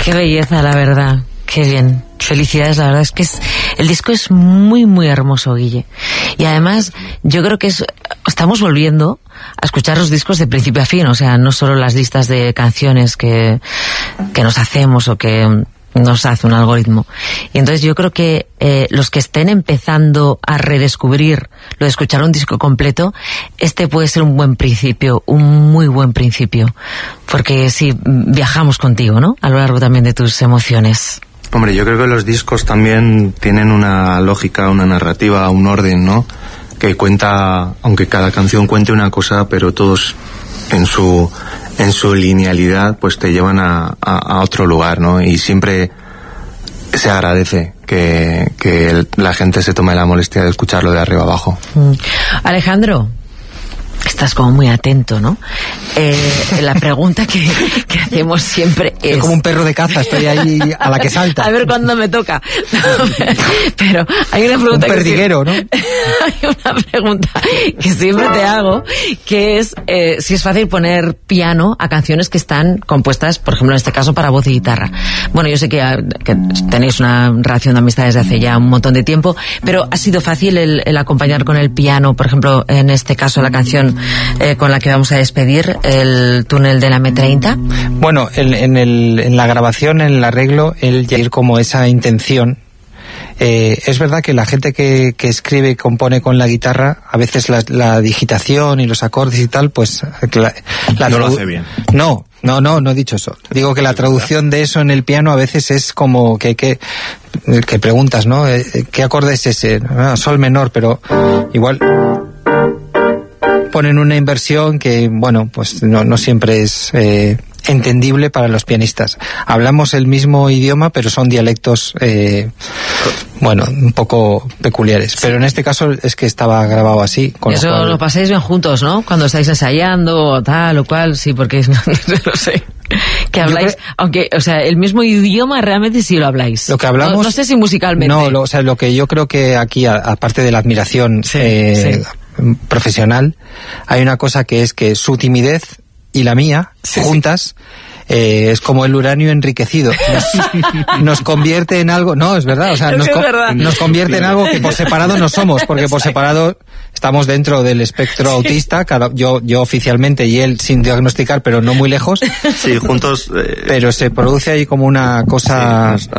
Qué belleza, la verdad. Qué bien. Felicidades, la verdad es que el disco es muy, muy hermoso, Guille. Y además, yo creo que estamos volviendo a escuchar los discos de principio a fin, o sea, no solo las listas de canciones que nos hacemos o que nos hace un algoritmo. Y entonces yo creo que los que estén empezando a redescubrir lo de escuchar un disco completo, este puede ser un buen principio, un muy buen principio, porque sí, viajamos contigo, ¿no? A lo largo también de tus emociones. Hombre, yo creo que los discos también tienen una lógica, una narrativa, un orden, ¿no? Que cuenta, aunque cada canción cuente una cosa, pero todos en su linealidad pues te llevan a otro lugar, ¿no? Y siempre se agradece que la gente se tome la molestia de escucharlo de arriba abajo. Alejandro, estás como muy atento, ¿no? La pregunta que hacemos siempre es... como un perro de caza, estoy ahí a la que salta. A ver cuándo me toca. Pero hay una pregunta... Un perdiguero, ¿no? Hay una pregunta que siempre te hago, que es si es fácil poner piano a canciones que están compuestas, por ejemplo, en este caso, para voz y guitarra. Bueno, yo sé que tenéis una relación de amistad desde hace ya un montón de tiempo, pero ¿ha sido fácil el acompañar con el piano, por ejemplo, en este caso la canción con la que vamos a despedir, el túnel de la M30? Bueno, en la grabación, en el arreglo, el ir como esa intención. Es verdad que la gente que escribe y compone con la guitarra, a veces la digitación y los acordes y tal, pues no lo hace bien. No he dicho eso. Digo que la traducción de eso en el piano a veces es como que preguntas, ¿no? ¿Qué acorde es ese? Sol menor, pero igual ponen una inversión que, bueno, pues no siempre es entendible para los pianistas. Hablamos el mismo idioma, pero son dialectos, un poco peculiares. Pero en este caso es que estaba grabado así. Con eso lo cual... lo pasáis bien juntos, ¿no? Cuando estáis ensayando o tal o cual, sí, porque no sé. Que habláis, aunque, o sea, el mismo idioma realmente sí lo habláis. Lo que hablamos... No sé si musicalmente. No, lo que yo creo que aquí, aparte de la admiración profesional, hay una cosa que es que su timidez y la mía, juntas, es como el uranio enriquecido. Nos convierte en algo... No, es verdad. O sea, nos convierte en algo que por separado no somos, porque por separado estamos dentro del espectro autista, yo oficialmente y él sin diagnosticar, pero no muy lejos. Sí, juntos... Pero se produce ahí como una cosa...